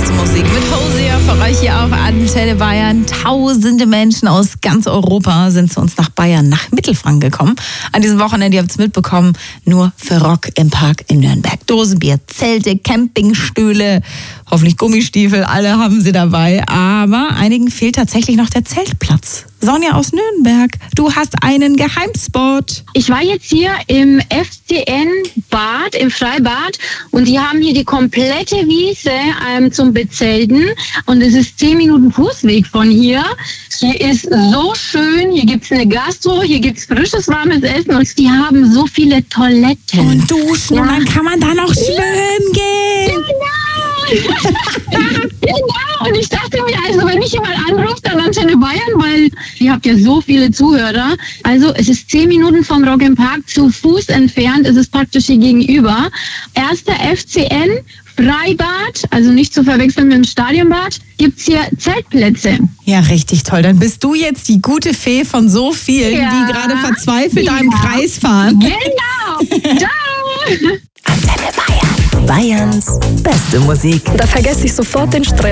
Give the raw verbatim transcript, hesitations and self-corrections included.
beste Musik mit Hosier für euch hier auf Antenne Bayern. Tausende Menschen aus ganz Europa sind zu uns nach Bayern, nach Mittelfranken gekommen. An diesem Wochenende, ihr habt es mitbekommen, nur für Rock im Park in Nürnberg. Dosenbier, Zelte, Campingstühle, hoffentlich Gummistiefel, alle haben sie dabei. Aber einigen fehlt tatsächlich noch der Zeltplatz. Sonja aus Nürnberg, du hast einen Geheimspot. Ich war jetzt hier im F C N-Bad, im Freibad, und die haben hier die komplette Wiese ähm, zum Bezelten, und es ist zehn Minuten Fußweg von hier. Hier ist so schön, hier gibt's eine Gastro, hier gibt's frisches, warmes Essen, und die haben so viele Toiletten. Und duschen, ja. Und dann kann man da noch schwimmen gehen. Genau. Genau, und ich dachte mir, also wenn mich jemand anruft, dann Antenne Bayern, weil ihr habt ja so viele Zuhörer. Also es ist zehn Minuten vom Rock im Park zu Fuß entfernt, es ist praktisch hier gegenüber. Erster F C N, Freibad, also nicht zu verwechseln mit dem Stadionbad, gibt's hier Zeltplätze. Ja, richtig toll. Dann bist du jetzt die gute Fee von so vielen, ja, die gerade verzweifelt ja. da im Kreis fahren. Genau. Ciao. Antenne Bayern. Bayerns beste Musik. Da vergesse ich sofort den Stress.